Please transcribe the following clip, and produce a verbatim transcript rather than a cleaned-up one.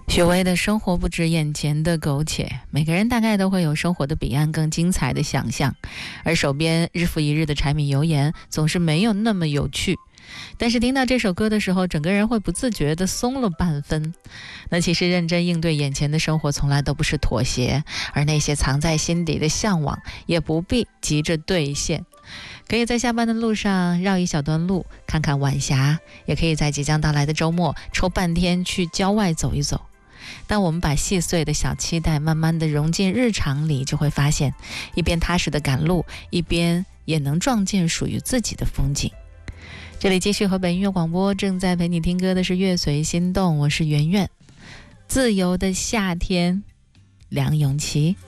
许巍的生活不止眼前的苟且，每个人大概都会有生活的彼岸更精彩的想象，而手边日复一日的柴米油盐总是没有那么有趣。但是听到这首歌的时候，整个人会不自觉地松了半分。那其实认真应对眼前的生活从来都不是妥协，而那些藏在心底的向往也不必急着兑现。可以在下班的路上绕一小段路看看晚霞，也可以在即将到来的周末抽半天去郊外走一走。当我们把细碎的小期待慢慢地融进日常里，就会发现一边踏实的赶路，一边也能撞见属于自己的风景。这里继续河北音乐广播，正在陪你听歌的是乐随心动，我是圆圆。自由的夏天，梁咏琪。